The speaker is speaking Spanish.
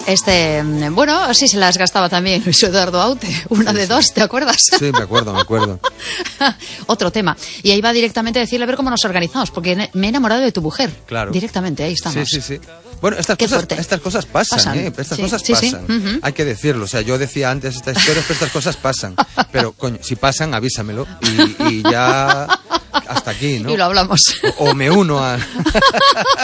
Bueno, sí se las gastaba también Luis Eduardo Aute, una de dos, ¿te acuerdas? Sí, me acuerdo. Otro tema. Y ahí va directamente a decirle a ver cómo nos organizamos, porque me he enamorado de tu mujer. Claro. Directamente, ahí estamos. Sí. Bueno, estas cosas pasan. Estas cosas pasan. Uh-huh. Hay que decirlo. O sea, yo decía antes esta historia, pero estas cosas pasan. Pero, coño, si pasan, avísamelo. Y ya hasta aquí, ¿no? Y lo hablamos. O me uno a...